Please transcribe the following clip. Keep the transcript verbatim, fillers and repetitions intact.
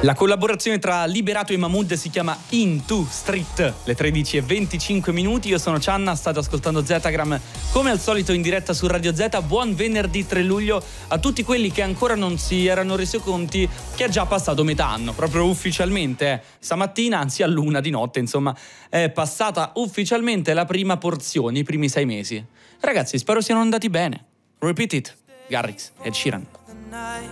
La collaborazione tra Liberato e Mahmood si chiama Into Street. Le tredici e venticinque minuti, io sono Cianna, state ascoltando Zetagram come al solito in diretta su Radio Z. Buon venerdì tre luglio a tutti quelli che ancora non si erano resi conti che è già passato metà anno, proprio ufficialmente. Eh. Stamattina, anzi a luna di notte, insomma, è passata ufficialmente la prima porzione, i primi sei mesi. Ragazzi, spero siano andati bene. Repeat it, Garrix, Ed Sheeran.